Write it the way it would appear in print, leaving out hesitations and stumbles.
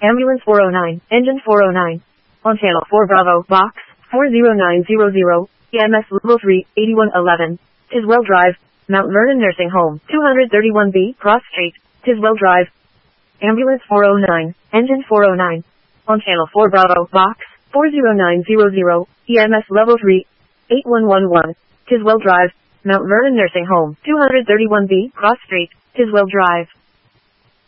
Ambulance 409, Engine 409. On Channel 4 Bravo, Box 40900, EMS Level 3, 8111. Tiswell Drive, Mount Vernon Nursing Home, 231B, Cross Street, Tiswell Drive. Ambulance 409, Engine 409. On Channel 4 Bravo, Box 40900, EMS Level 3, 8111. Tiswell Drive, Mount Vernon Nursing Home, 231B, Cross Street, Tiswell Drive.